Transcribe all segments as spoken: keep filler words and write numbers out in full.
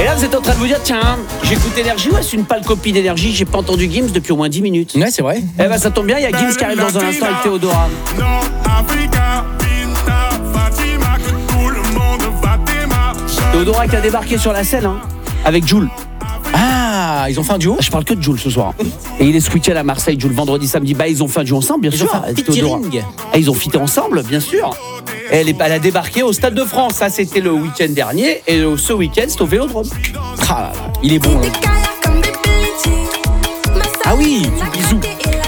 là, vous êtes en train de vous dire, tiens, j'écoute Énergie, ouais, c'est une pâle copie d'Énergie, j'ai pas entendu Gims depuis au moins dix minutes. Ouais, c'est vrai. Eh ben, ça tombe bien, il y a Gims qui arrive dans un instant avec Théodora. Théodora qui a débarqué sur la scène, hein, avec Jul. Ah, ils ont fait un duo. Je parle que de Jul ce soir. Et il est ce week-end à Marseille, Jul, vendredi, samedi. Bah, ils ont fait un duo ensemble, bien Ils sûr. ont fait un Théodora. featuring. Ah, ils ont fité ensemble, bien sûr. Et elle, est, elle a débarqué au Stade de France. Ça, c'était le week-end dernier. Et ce week-end, c'est au Vélodrome. Ah, il est bon. Hein. Ah oui, bisous.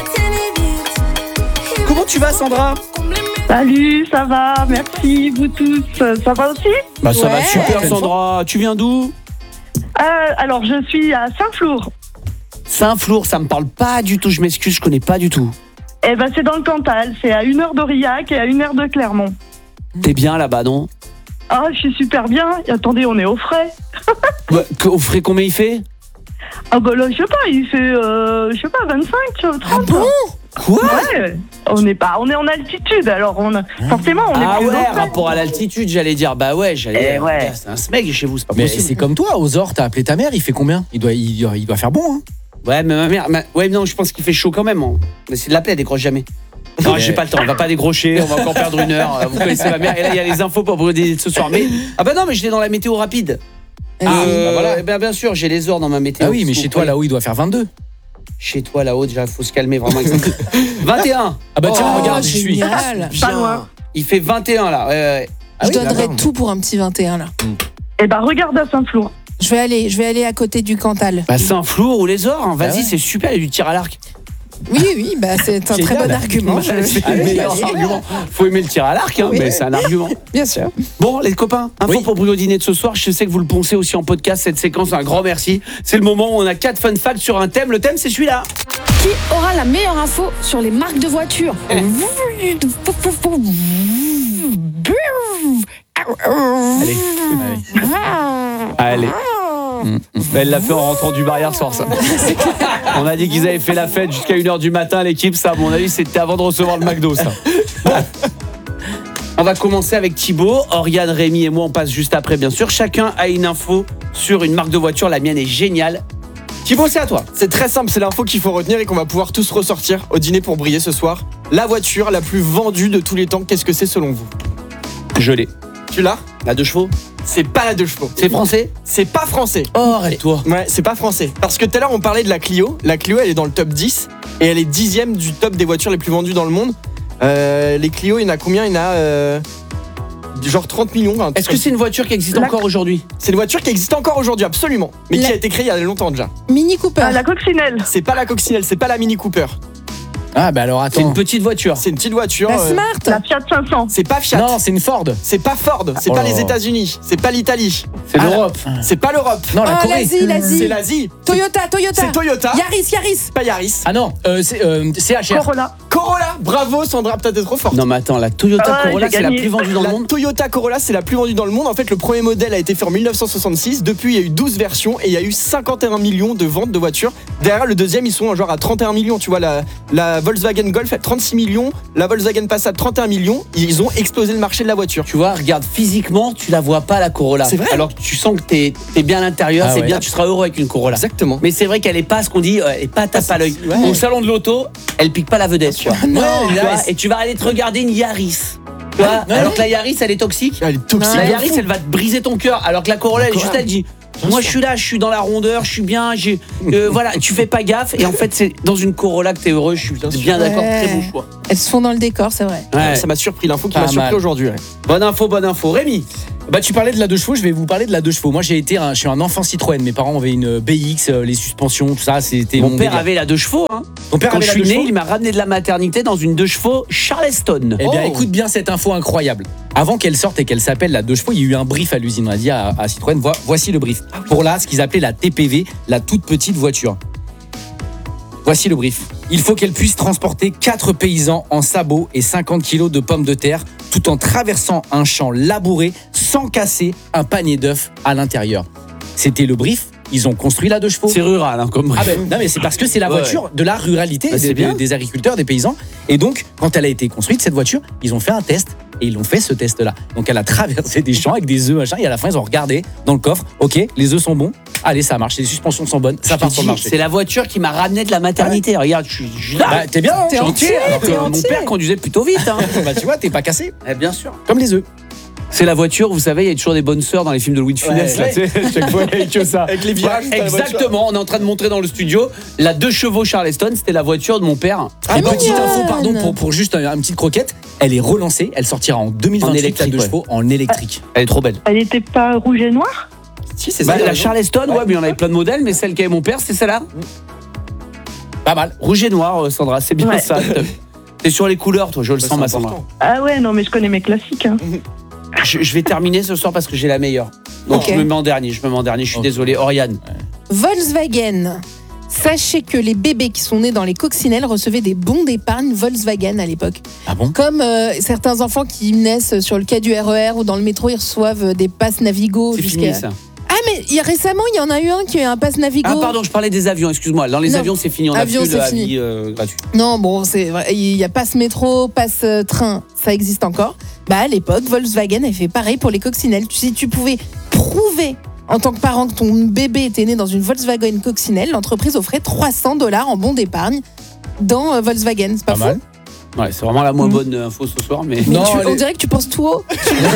Comment tu vas, Sandra? Salut, ça va, merci, vous tous, ça va aussi? Bah, ça Ouais. va super, Sandra. Tu viens d'où? euh, Alors, je suis à Saint-Flour. Saint-Flour, ça me parle pas du tout. Je m'excuse, je connais pas du tout. Eh ben, c'est dans le Cantal, c'est à une heure d'Aurillac et à une heure de Clermont. T'es bien là-bas, non? Ah, je suis super bien, et attendez, on est au frais. Ouais, au frais, combien il fait? Ah bah là, je sais pas, il fait, euh, je sais pas, vingt-cinq, trente. bon Quoi? Ouais, on est pas, on est en altitude, alors on a, forcément, on est Ah plus ouais, au frais. rapport à l'altitude, j'allais dire. Bah ouais, j'allais Eh dire. ouais. C'est un smeg chez vous, c'est pas Mais possible. c'est comme toi, aux Ors, t'as appelé ta mère, il fait combien? Il doit, il doit, il doit faire bon, hein. Ouais, mais ma mère. ma- Ouais, non, je pense qu'il fait chaud quand même. On va essayer de l'appeler, elle décroche jamais. Non, j'ai pas le temps, on va pas décrocher, on va encore perdre une heure. Vous connaissez ma mère, et là, il y a les infos pour vous dire ce soir. Mais. Ah bah non, mais j'étais dans la météo rapide. Euh, Euh, bah voilà. eh ben, bien sûr, j'ai les heures dans ma météo. Ah oui, mais Vous chez toi, croyez- là-haut, il doit faire vingt-deux. Chez toi, là-haut, déjà, faut se calmer vraiment. vingt et un. Ah bah tiens, Oh, regarde, j'y suis. génial. Pas loin. Il fait vingt et un là. Ouais, ouais. Ah Je oui, donnerais d'accord. tout pour un petit vingt et un là. Eh ben, regarde à Saint-Flour. Je vais aller, je vais aller à côté du Cantal. Bah, Saint-Flour ou les Ors, hein. Vas-y, Bah ouais. c'est super, il y a du tir à l'arc. Oui, oui, bah c'est un très Génial. bon argument. Je- C'est je- le meilleur je- argument. Faut aimer le tir à l'arc, hein, Oui. mais c'est un argument. Bien sûr. Bon, les copains, info Oui. pour Bruno Dîner de ce soir. Je sais que vous le poncez aussi en podcast, cette séquence. Un grand merci. C'est le moment où on a quatre fun facts sur un thème. Le thème, c'est celui-là. Qui aura la meilleure info sur les marques de voitures? Allez, Allez. Elle l'a fait en rentrant du barrière soir, ça. On a dit qu'ils avaient fait la fête jusqu'à une heure du matin, l'équipe. Ça, à mon avis, c'était avant de recevoir le McDo, ça. Bon. On va commencer avec Thibaut. Oriane, Rémi et moi, on passe juste après, bien sûr. Chacun a une info sur une marque de voiture. La mienne est géniale. Thibaut, c'est à toi. C'est très simple, c'est l'info qu'il faut retenir et qu'on va pouvoir tous ressortir au dîner pour briller ce soir. La voiture la plus vendue de tous les temps, qu'est-ce que c'est selon vous? Je l'ai. Tu l'as? La deux chevaux. C'est pas la deux chevaux. C'est français? C'est pas français. Oh, arrête-toi. Ouais, c'est pas français. Parce que tout à l'heure, on parlait de la Clio. La Clio, elle est dans le top dix et elle est dixième du top des voitures les plus vendues dans le monde. Euh, les Clio, il y en a combien? Il y en a euh, genre trente millions. un truc Est-ce que comme c'est une voiture qui existe La- encore aujourd'hui? C'est une voiture qui existe encore aujourd'hui, absolument. Mais La- qui a été créée il y a longtemps déjà. Mini Cooper. Ah, la coccinelle. C'est pas la coccinelle, c'est pas la Mini Cooper. Ah bah alors C'est une attends. petite voiture. C'est une petite voiture. La euh, Smart. La Fiat cinq cents. c'est pas Fiat. Non, c'est une Ford. C'est pas Ford. C'est Oh pas là les là. États-Unis. C'est pas l'Italie. C'est Ah, l'Europe. C'est pas l'Europe. Non, la Oh, Corée. l'Asie, l'Asie. C'est l'Asie. Toyota, Toyota. C'est Toyota. Yaris, Yaris. Pas Yaris. Ah non, euh, c'est euh, C H R. Corolla. Corolla. Bravo Sandra, peut-être t'es trop forte. Non, mais attends, la Toyota Ah ouais, Corolla, j'ai c'est la gagné. plus vendue dans La le monde. Toyota Corolla, c'est la plus vendue dans le monde. En fait, le premier modèle a été fait en mille neuf cent soixante-six. Depuis, il y a eu douze versions et il y a eu cinquante et un millions de ventes de voitures. Derrière, le deuxième, ils sont genre à trente et un millions. Tu vois, la, la Volkswagen Golf à trente-six millions, la Volkswagen Passat trente et un millions. Ils ont explosé le marché de la voiture. Tu vois, regarde, physiquement, tu la vois pas, la Corolla. C'est vrai. Alors que tu sens que t'es es bien à l'intérieur, Ah c'est ouais. bien, tu seras heureux avec une Corolla. Exactement. Mais c'est vrai qu'elle est pas ce qu'on dit, euh, elle est pas tape à l'œil. Ouais. Au salon de l'auto, elle pique pas la vedette. Tu vois. Non. Tu vois, et tu vas aller te regarder une Yaris. Tu vois, Ouais. alors que la Yaris, elle est toxique. Elle est toxique. La de Yaris, fou. elle va te briser ton cœur. Alors que la Corolla, elle est juste, elle dit. Moi, je suis là, je suis dans la rondeur, je suis bien. J'ai, euh, voilà, tu fais pas gaffe. Et en fait, c'est dans une Corolla que t'es heureux. Je suis bien d'accord, Ouais. très bon choix. Elles se font dans le décor, c'est vrai. Ouais. Ça m'a surpris, l'info qui Pas m'a surpris mal. aujourd'hui. ouais. Bonne info, bonne info. Rémi. Bah tu parlais de la deux chevaux, je vais vous parler de la deux chevaux. Moi j'ai été, un, je suis un enfant Citroën. Mes parents avaient une B X, euh, les suspensions, tout ça, c'était Mon mon père délire. avait la deux chevaux. Hein. Ton père Quand avait je la suis deux né, chevaux il m'a ramené de la maternité dans une deux chevaux Charleston. Eh bien, Oh. écoute bien cette info incroyable. Avant qu'elle sorte et qu'elle s'appelle la deux chevaux, il y a eu un brief à l'usine. On a dit à, à Citroën, vo- voici le brief. Pour là, ce qu'ils appelaient la T P V, la toute petite voiture. Voici le brief. Il faut qu'elle puisse transporter quatre paysans en sabots et cinquante kilos de pommes de terre, tout en traversant un champ labouré sans casser un panier d'œufs à l'intérieur. C'était le brief. Ils ont construit la deux chevaux. C'est rural, hein, comme Ah ben, non mais c'est parce que c'est la Ouais. voiture de la ruralité, Bah, c'est des, bien. des agriculteurs, des paysans. Et donc, quand elle a été construite, cette voiture, ils ont fait un test Et ils l'ont fait ce test-là. Donc elle a traversé des champs avec des œufs, machin, et à la fin ils ont regardé dans le coffre. Ok, les œufs sont bons. Allez, ça marche. Les suspensions sont bonnes. Ça Je part te sur le dis, marché. c'est la voiture qui m'a ramené de la maternité. Regarde, je suis, je suis là. Bah, t'es bien. T'es Je suis entier, entier, alors que t'es mon entier. père conduisait plutôt vite. Hein. Bah tu vois, t'es pas cassé. Eh, bien sûr. Comme les œufs. C'est la voiture, vous savez, il y a toujours des bonnes sœurs dans les films de Louis de Funès. Ouais, là, tu sais, chaque fois, il y a que ça. Avec les virages, Voilà, t'as la voiture. exactement, on est en train de montrer dans le studio la deux chevaux Charleston, c'était la voiture de mon père. Ah, et petite mignonne. info, pardon, pour, pour juste un- une petite croquette. Elle est relancée. Elle sortira en deux mille vingt-huit, En la électrique, deux ouais. chevaux, en électrique. Elle est trop belle. Elle était pas rouge et noire? Si, c'est Bah, ça. il a la raison. Charleston, ouais, mais il y en avait plein de modèles, mais celle qu'avait mon père, c'est celle-là. Pas mal. Rouge et noir, euh, Sandra, c'est bien Ouais. ça. T'es sur les couleurs, toi, je le Ça, sens, c'est ma Sandra. important. Ah ouais, non, mais je connais mes classiques. Hein. Je, je vais terminer ce soir parce que j'ai la meilleure. Donc Ok. je me mets en dernier, je me mets en dernier, je suis Ok. désolé. Oriane. Volkswagen. Sachez que les bébés qui sont nés dans les coccinelles recevaient des bons d'épargne Volkswagen à l'époque. Ah bon? Comme euh, certains enfants qui naissent sur le quai du R E R ou dans le métro, ils reçoivent des passes Navigo. C'est jusqu'à- fini ça. Ah, mais il y a, récemment, il y en a eu un qui a eu un passe Navigo. Ah pardon, je parlais des avions, excuse-moi. Dans les Non. avions, c'est fini, on a Avion, plus de c'est fini. avis euh, gratuit. Non, bon, c'est vrai, il y a passe métro, passe euh, train, ça existe encore. Bah, à l'époque, Volkswagen avait fait pareil pour les coccinelles. Tu sais, tu pouvais prouver en tant que parent que ton bébé était né dans une Volkswagen coccinelle. L'entreprise offrait trois cents dollars en bon d'épargne dans euh, Volkswagen. C'est pas, Pas faux. mal. Ouais, c'est vraiment la moins Mm. bonne euh, info ce soir, mais. Mais Non, tu- elle on est- dirait que tu penses tout haut.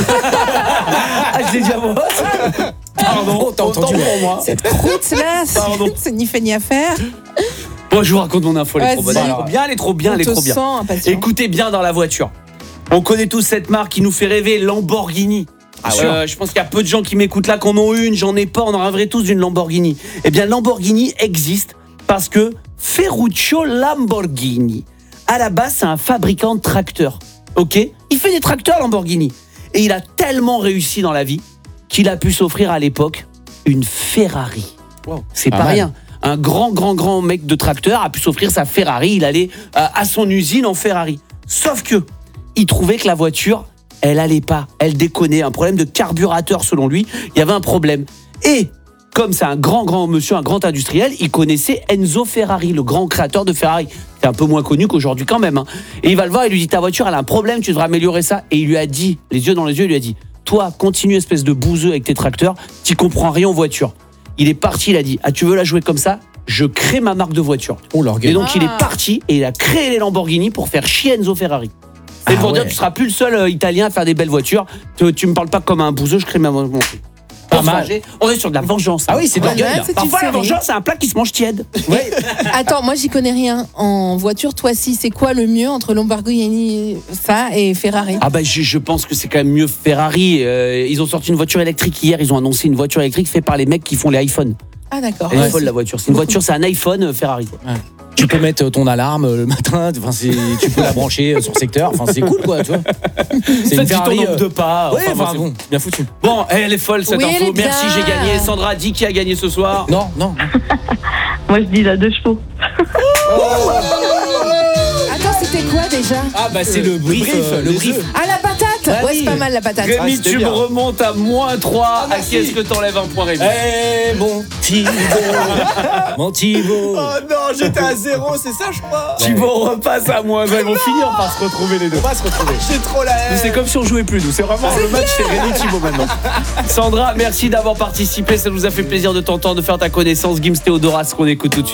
Ah, je l'ai dit à moi. Pardon, t'as Autant entendu. pour moi. Cette croûte là, Pardon. c'est ni fait ni à faire. Bon, je vous raconte mon info, elle est trop bonne. Vas-y. Elle est trop bien, elle est trop bien, On elle est te trop bien. sent impatient. Écoutez bien dans la voiture. On connaît tous cette marque qui nous fait rêver, Lamborghini. Ah ouais. Euh, je pense qu'il y a peu de gens qui m'écoutent là, qu'on en ont une, j'en ai pas, on en rêverait tous d'une Lamborghini. Eh bien, Lamborghini existe parce que Ferruccio Lamborghini, à la base, c'est un fabricant de tracteurs. Ok ? Il fait des tracteurs, Lamborghini. Et il a tellement réussi dans la vie qu'il a pu s'offrir à l'époque une Ferrari. Wow. C'est Pas pas mal. rien. Un grand, grand, grand mec de tracteur a pu s'offrir sa Ferrari. Il allait euh, à son usine en Ferrari. Sauf que il trouvait que la voiture, elle allait pas. Elle déconnait. Un problème de carburateur, selon lui. Il y avait un problème. Et comme c'est un grand, grand monsieur, un grand industriel, il connaissait Enzo Ferrari, le grand créateur de Ferrari. C'est un peu moins connu qu'aujourd'hui quand même. Hein. Et il va le voir, il lui dit, ta voiture, elle a un problème, tu devrais améliorer ça. Et il lui a dit, les yeux dans les yeux, il lui a dit, toi, continue espèce de bouseux avec tes tracteurs, tu comprends rien aux voitures. Il est parti, il a dit, ah, tu veux la jouer comme ça ? Je crée ma marque de voiture. Oh, Et l'orgueil. donc il Ah. est parti et il a créé les Lamborghini pour faire chier Enzo Ferrari. Et Ah pour dire, ouais. tu seras plus le seul euh, Italien à faire des belles voitures. Tu, tu me parles pas comme un bouseux, je crée ma mon truc. Pas Pour se mal. venger, on est sur de la vengeance. Ah oui, c'est de Ouais, l'orgueil. ouais, là. c'est une Parfois la série. vengeance, c'est un plat qui se mange tiède. Ouais. Attends, moi j'y connais rien en voiture. Toi, si, c'est quoi le mieux entre Lamborghini, ça, et Ferrari? Ah bah je, je pense que c'est quand même mieux Ferrari. Euh, ils ont sorti une voiture électrique hier. Ils ont annoncé une voiture électrique faite par les mecs qui font les iPhones. Ah d'accord. Elle est Ouais, folle c'est- la voiture. C'est une voiture, c'est un iPhone euh, Ferrari. Tu peux mettre ton alarme euh, le matin, enfin, c'est- tu peux la brancher euh, sur secteur, enfin, c'est cool quoi, tu vois. C'est Ça une te dit ton Ferrari. nombre euh, de pas. Ouais, enfin, enfin c'est- bon, bien foutu. Bon, elle est folle cette Oui, elle info. est Merci, bien. j'ai gagné. Sandra dit qui a gagné ce soir. Non, non. Moi, je dis la deux chevaux. Attends, c'était quoi déjà? Ah bah c'est le brief, brief, euh, le les brief. œufs. Ah, la patate. Bah Ouais, oui. c'est pas mal la patate. Rémi, Ah, c'était tu bien. me remontes à moins trois. à qui est-ce que t'enlèves un point, Rémi? Eh mon Thibaut, mon Thibaut. Oh non, j'étais à zéro, c'est ça, je crois. Thibaut repasse à moins un. Ils vont finir par se retrouver les deux. On va se retrouver. J'ai trop la haine. C'est comme si on jouait plus, nous. C'est vraiment le match, c'est Rémi Thibaut maintenant. Sandra, merci d'avoir participé. Ça nous a fait plaisir de t'entendre, de faire ta connaissance. Gims Théodoras, qu'on écoute tout de suite.